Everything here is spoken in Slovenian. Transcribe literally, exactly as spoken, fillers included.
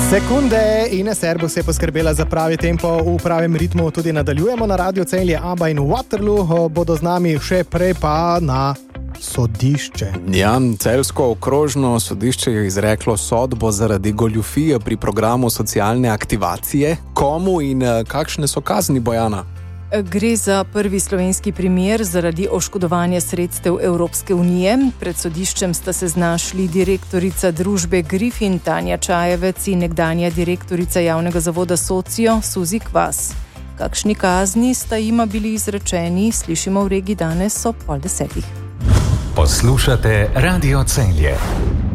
Sekunde in Servus je poskrbela za pravi tempo, v pravem ritmu tudi nadaljujemo na Radio Celje, Aba in Waterloo bodo z nami, še prej pa na sodišče. Ja, celjsko okrožno sodišče je izreklo sodbo zaradi goljufije pri programu socialne aktivacije. Komu in kakšne so kazni, Bojana? Gre za prvi slovenski primer zaradi oškodovanja sredstev Evropske unije. Pred sodiščem sta se znašli direktorica družbe Griffin Tanja Čajevec in nekdanja direktorica javnega zavoda Socio Suzi Kvas. Kakšni kazni sta jima bili izrečeni, slišimo v regiji danes ob pol desetih. Poslušate Radio Celje.